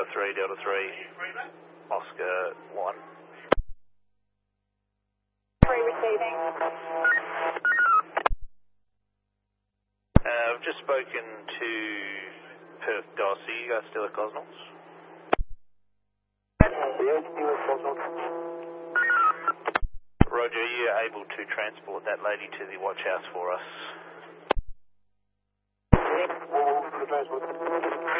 Delta 3, Oscar 1. 3 receiving. I've just spoken to Perth Darcy. You guys still at Cosmos? Yes, still at Cosmos. Roger, are you able to transport that lady to the watch house for us? Yes, we'll transport.